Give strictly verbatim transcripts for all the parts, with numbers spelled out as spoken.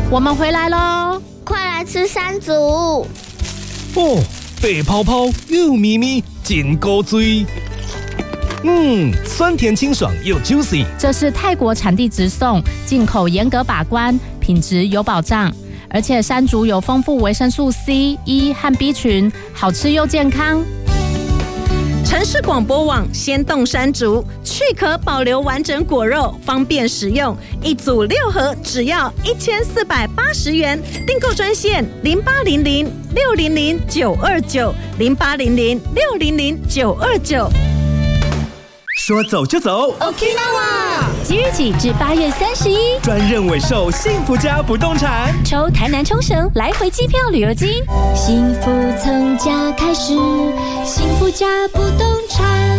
我们回来喽！ 快来吃山竹！ 哦，白泡泡又咪咪，真高追。嗯，酸甜清爽又 juicy。 这是泰国产地直送，进口严格把关，品质有保障。而且山竹有丰富维生素 C、E 和 B 群，好吃又健康。 城市广播网鲜冻山竹，去壳保留完整果肉，方便食用。一组六盒，只要一千四百八十元。订购专线零八零零六零零九二九零八零零六零零九二九。 说走就走 ，Okinawa！ 即日起至八月三十一， 专任委售幸福家不动产， 抽台南冲绳来回机票旅游金，幸福从家开始，幸福家不动产。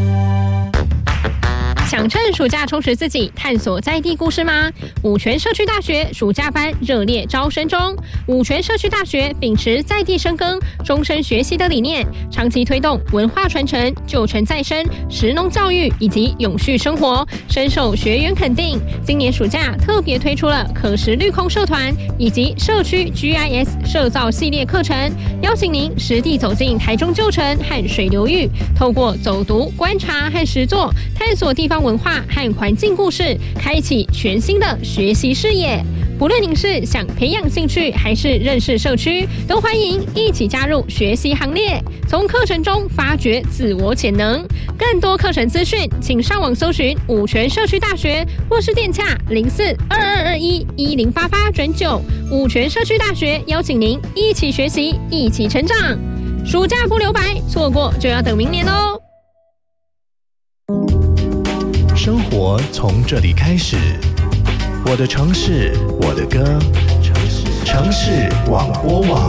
想趁暑假充实自己，探索在地故事吗？五权社区大学暑假班热烈招生中。五权社区大学秉持在地生耕、终身学习的理念，长期推动文化传承、旧城再生、食农教育以及永续生活，深受学员肯定。今年暑假特别推出了可食绿空社团以及社区 G I S 社造系列课程，邀请您实地走进台中旧城和水流域，透过走读、观察和实作，探索地方文化和环境故事，开启全新的学习视野。不论您是想培养兴趣还是认识社区，都欢迎一起加入学习行列，从课程中发掘自我潜能。更多课程资讯，请上网搜寻五权社区大学，或是电洽零四二二二一一零八八转九。五权社区大学邀请您一起学习，一起成长。暑假不留白，错过就要等明年喽。 生活从这里开始，我的城市，我的歌，城市广播网。